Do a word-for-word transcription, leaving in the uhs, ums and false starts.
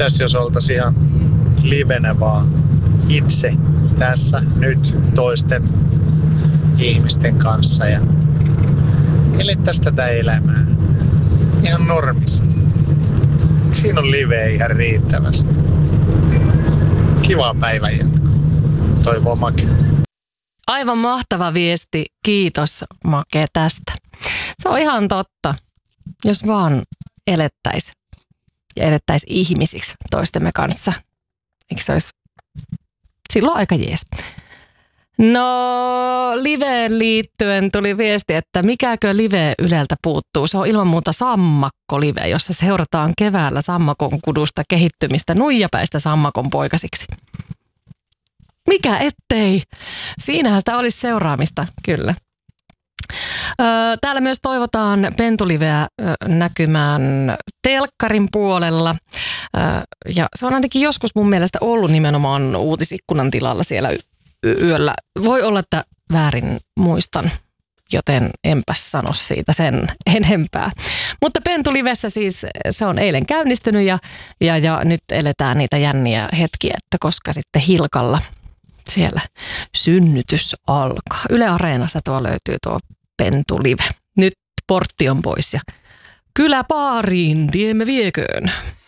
Mitäs jos oltaisiin ihan livenä vaan itse tässä nyt toisten ihmisten kanssa ja elettäisiin tätä elämää ihan normisti. Siinä on liveä ihan riittävästi. Kivaa päivän jatkoa. Toivoo Make. Aivan mahtava viesti. Kiitos Make tästä. Se on ihan totta. Jos vaan elettäisiin ja elettäisiin ihmisiksi toistemme kanssa. Eikö se olisi silloin aika jees? No, liveen liittyen tuli viesti, että mikäkö live Yleltä puuttuu. Se on ilman muuta Sammakko-live, jossa seurataan keväällä sammakon kudusta kehittymistä nuijapäistä sammakon poikasiksi. Mikä ettei? Siinähän sitä olisi seuraamista, kyllä. Täällä myös toivotaan Pentuliveä näkymään telkkarin puolella. Ja se on ainakin joskus mun mielestä ollut nimenomaan uutisikkunan tilalla siellä yöllä. Voi olla, että väärin muistan, joten enpäs sano siitä sen enempää. Mutta Pentulivessä siis se on eilen käynnistynyt ja, ja, ja nyt eletään niitä jänniä hetkiä, että koska sitten Hilkalla siellä synnytys alkaa. Yle Areenasta tuo löytyy tuo Pentulive. Nyt portti on pois ja kyläpaariin tiemme vieköön.